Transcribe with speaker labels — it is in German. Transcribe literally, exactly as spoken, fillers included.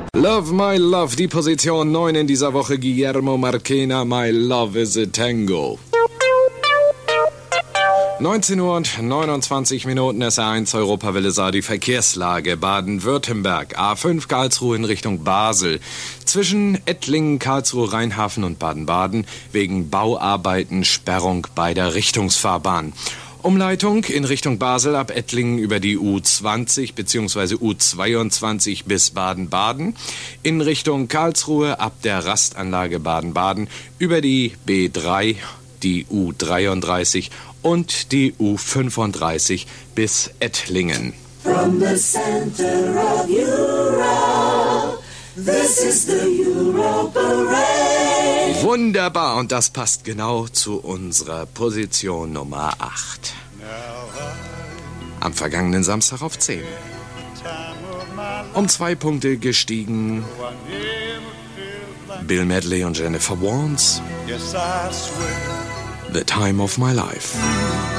Speaker 1: Love My Love, die Position neun in dieser Woche. Guillermo Marchena, My Love is a Tango. neunzehn Uhr und neunundzwanzig Minuten, S R eins Europawelle sah die Verkehrslage. Baden-Württemberg, A fünf Karlsruhe in Richtung Basel. Zwischen Ettlingen, Karlsruhe, Rheinhafen und Baden-Baden wegen Bauarbeiten Sperrung beider Richtungsfahrbahnen. Umleitung in Richtung Basel ab Ettlingen über die U zwanzig bzw. U zweiundzwanzig bis Baden-Baden. In Richtung Karlsruhe ab der Rastanlage Baden-Baden über die B drei, die U dreiunddreißig und die U fünfunddreißig bis Ettlingen.
Speaker 2: From the center of Europe, this is the Euro Parade.
Speaker 1: Wunderbar, und das passt genau zu unserer Position Nummer acht. Am vergangenen Samstag auf zehn. Um zwei Punkte gestiegen Bill Medley und Jennifer Warnes. The Time of My Life.